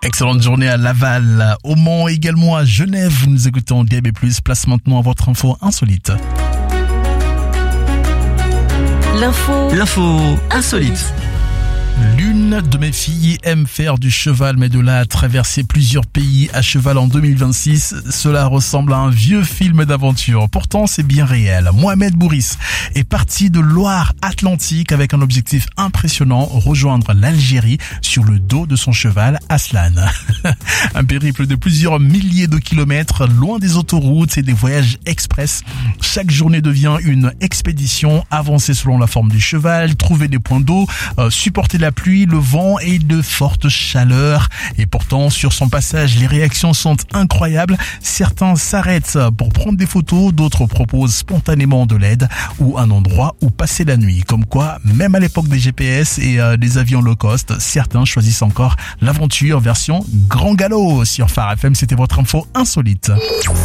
Excellente journée à Laval, au Mans, également à Genève. Nous écoutons DAB+. Place maintenant à votre info insolite. L'info insolite. L'une de mes filles aime faire du cheval, mais de là à traverser plusieurs pays à cheval en 2026, cela ressemble à un vieux film d'aventure. Pourtant, c'est bien réel. Mohamed Bouris est parti de Loire-Atlantique avec un objectif impressionnant, rejoindre l'Algérie sur le dos de son cheval Aslan. Un périple de plusieurs milliers de kilomètres, loin des autoroutes et des voyages express. Chaque journée devient une expédition, avancer selon la forme du cheval, trouver des points d'eau, supporter la pluie, le vent et de fortes chaleurs. Et pourtant, sur son passage, les réactions sont incroyables. Certains s'arrêtent pour prendre des photos, d'autres proposent spontanément de l'aide ou un endroit où passer la nuit. Comme quoi, même à l'époque des GPS et des avions low cost, certains choisissent encore l'aventure version grand galop. Sur Phare FM, c'était votre info insolite.